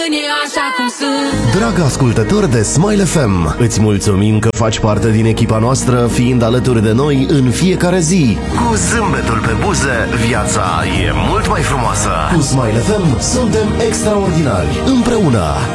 așa cum sunt. Drag ascultător de Smile FM, îți mulțumim că faci parte din echipa noastră, fiind alături de noi în fiecare zi. Cu zâmbetul pe buze, viața e mult mai frumoasă. Cu Smile FM suntem extraordinari, împreună.